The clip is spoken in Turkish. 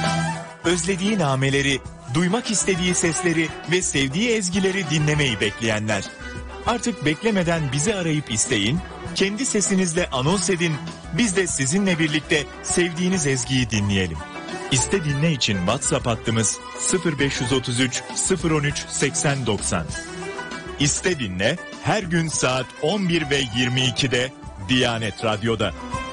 Özlediği nameleri, duymak istediği sesleri ve sevdiği ezgileri dinlemeyi bekleyenler. Artık beklemeden bizi arayıp isteyin, kendi sesinizle anons edin, biz de sizinle birlikte sevdiğiniz ezgiyi dinleyelim. İste dinle için WhatsApp hattımız 0533 013 8090. İste dinle her gün saat 11 ve 22'de Diyanet Radyo'da.